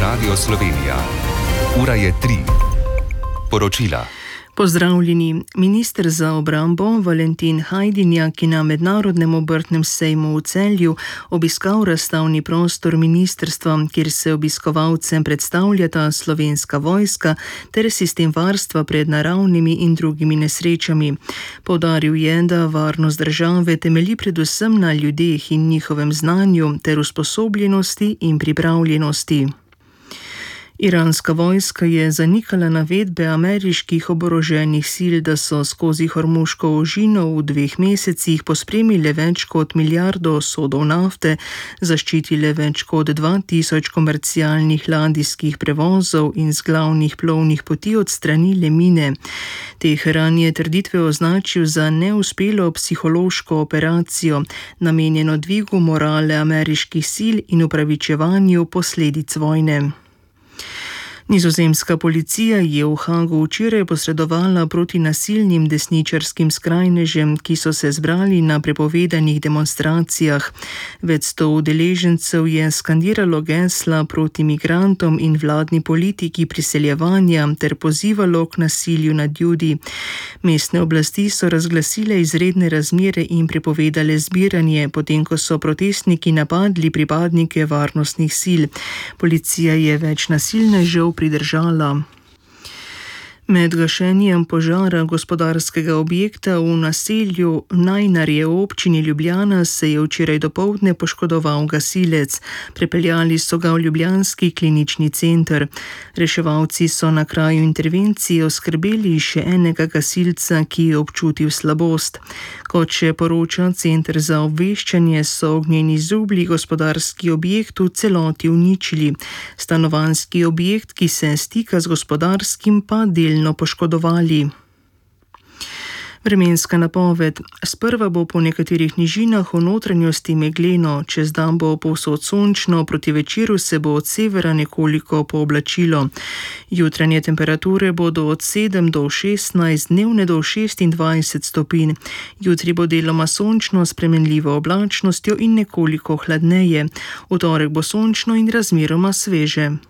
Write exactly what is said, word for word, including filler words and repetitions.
Radio Slovenija. Ura je tri. Poročila. Pozdravljeni. Minister za obrambo Valentin Hajdinjak je na mednarodnem obrtnem sejmu v Celju obiskal razstavni prostor ministrstva, kjer se obiskovalcem predstavljata Slovenska vojska ter sistem varstva pred naravnimi in drugimi nesrečami. Poudaril je, da varnost države temelji predvsem na ljudeh in njihovem znanju ter usposobljenosti in pripravljenosti. Iranska vojska je zanikala navedbe ameriških oboroženih sil, da so skozi Hormuško ožino v dveh mesecih pospremile več kot milijardo sodov nafte, zaščitile več kot dva tisoč komercialnih ladijskih prevozov in z glavnih plovnih poti odstranile mine. Teheran je trditve označil za neuspelo psihološko operacijo, namenjeno dvigu morale ameriških sil in upravičevanju posledic vojne. Nizozemska policija je v Hagu včeraj posredovala proti nasilnim desničarskim skrajnežem, ki so se zbrali na prepovedanih demonstracijah. Več sto udeležencev je skandiralo gesla proti migrantom in vladni politiki priseljevanja ter pozivalo k nasilju nad Judi. Mestne oblasti so razglasile izredne razmere in prepovedale zbiranje, potem ko so protestniki napadli pripadnike varnostnih sil. Policija je več nasilnežev pridržala. Med gašenjem požara gospodarskega objekta v naselju Najnarje v občini Ljubljana se je včeraj dopoldne poškodoval gasilec. Prepeljali so ga v ljubljanski klinični center. Reševalci so na kraju intervencije oskrbeli še enega gasilca, ki je občutil slabost. Kot še poroča Center za obveščanje, so ognjeni zublji gospodarski objekt v celoti uničili. Stanovanjski objekt, ki se stika z gospodarskim, pa delno poškodovali. Vremenska napoved. Sprva bo po nekaterih nižinah v notranjosti megleno, čez dan bo povsod sončno, proti večeru se bo od severa nekoliko pooblačilo. Jutranje temperature bodo od sedem do šestnajst, dnevne do šestindvajset stopinj. Jutri bo deloma sončno s spremenljivo oblačnostjo in nekoliko hladneje. V torek bo sončno in razmeroma sveže.